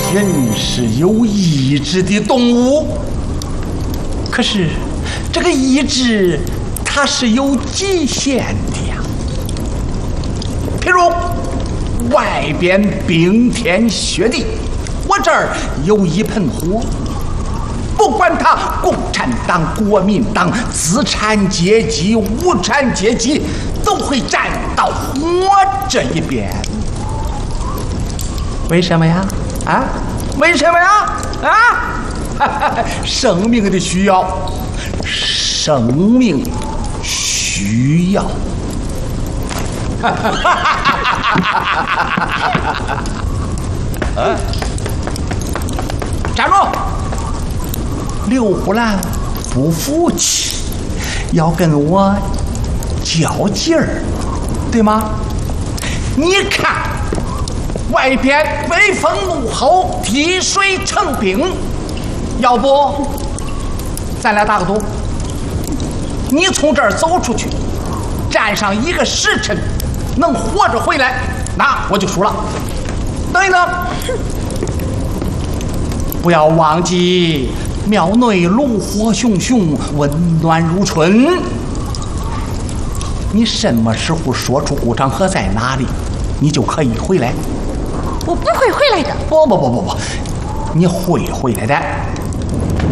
人是有意志的动物，可是这个意志它是有极限的呀。譬如外边冰天雪地，我这儿有一盆火，不管它共产党、国民党、资产阶级、无产阶级，都会站到我这一边。为什么呀？啊？为什么呀？啊？生命的需要，生命需要。站住！刘胡兰不服气，要跟我较劲儿，对吗？你看，外边微风怒吼，滴水成冰，要不咱俩打个赌？你从这儿走出去，站上1个时辰，能活着回来，那我就输了。等一等，不要忘记庙内炉火熊熊，温暖如春。你什么时候说出顾长河在哪里，你就可以回来。 我不会回来的。 不，你会回来的。